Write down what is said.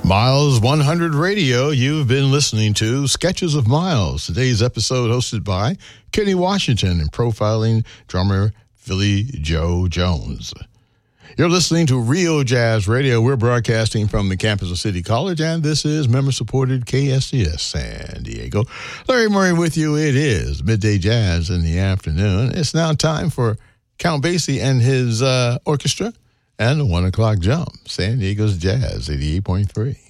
Miles 100 Radio, you've been listening to Sketches of Miles. Today's episode hosted by Kenny Washington and profiling drummer Philly Joe Jones. You're listening to Real Jazz Radio. We're broadcasting from the campus of City College, and this is member-supported KSCS San Diego. Larry Murray with you. It is Midday Jazz in the afternoon. It's now time for Count Basie and his orchestra and the 1 o'clock jump. San Diego's Jazz 88.3.